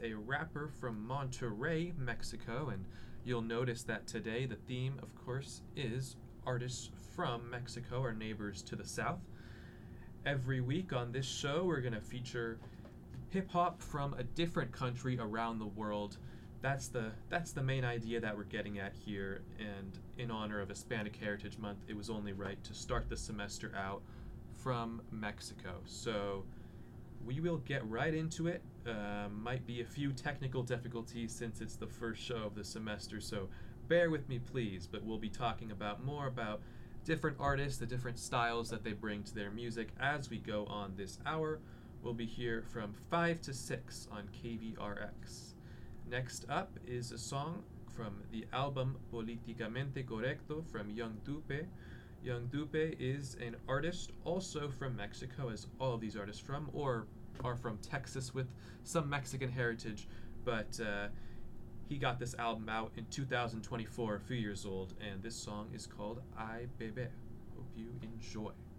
a rapper from Monterrey, Mexico, and you'll notice that today the theme, of course, is artists from Mexico, our neighbors to the south. Every week on this show, we're going to feature hip hop from a different country around the world. That's the main idea that we're getting at here, and in honor of Hispanic Heritage Month, it was only right to start the semester out from Mexico. So we will get right into it. Might be a few technical difficulties since it's the first show of the semester, so bear with me please, but we'll be talking more about different artists, the different styles that they bring to their music as we go on this hour. We'll be here from 5 to 6 on KVRX. Next up is a song from the album Políticamente Correcto from Young Dupe. Young Dupe is an artist also from Mexico, as all of these artists are from Texas with some Mexican heritage, but he got this album out in 2024, a few years old, and this song is called Ay Bebé. Hope you enjoy.